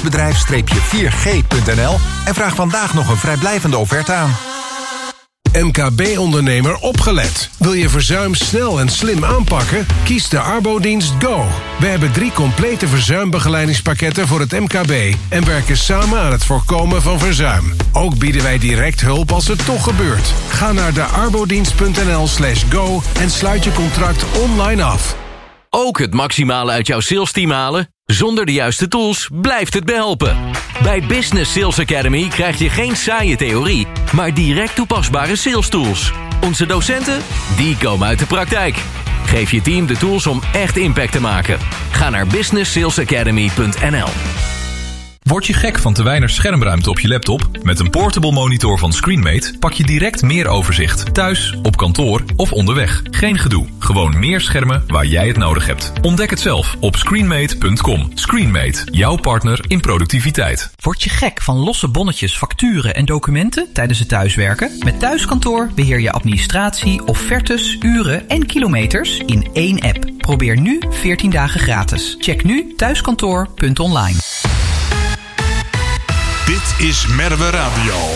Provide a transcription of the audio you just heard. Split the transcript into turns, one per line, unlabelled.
Bedrijf-4G.nl en vraag vandaag nog een vrijblijvende offerte aan.
MKB-ondernemer opgelet. Wil je verzuim snel en slim aanpakken? Kies de Arbodienst Go. We hebben 3 complete verzuimbegeleidingspakketten voor het MKB... en werken samen aan het voorkomen van verzuim. Ook bieden wij direct hulp als het toch gebeurt. Ga naar de arbodienst.nl/go en sluit je contract online af.
Ook het maximale uit jouw salesteam halen? Zonder de juiste tools blijft het behelpen. Bij Business Sales Academy krijg je geen saaie theorie, maar direct toepasbare sales tools. Onze docenten, die komen uit de praktijk. Geef je team de tools om echt impact te maken. Ga naar businesssalesacademy.nl.
Word je gek van te weinig schermruimte op je laptop? Met een portable monitor van ScreenMate pak je direct meer overzicht. Thuis, op kantoor of onderweg. Geen gedoe. Gewoon meer schermen waar jij het nodig hebt. Ontdek het zelf op screenmate.com. ScreenMate, jouw partner in productiviteit.
Word je gek van losse bonnetjes, facturen en documenten tijdens het thuiswerken? Met Thuiskantoor beheer je administratie, offertes, uren en kilometers in één app. Probeer nu 14 dagen gratis. Check nu thuiskantoor.online.
Dit is Merwe Radio.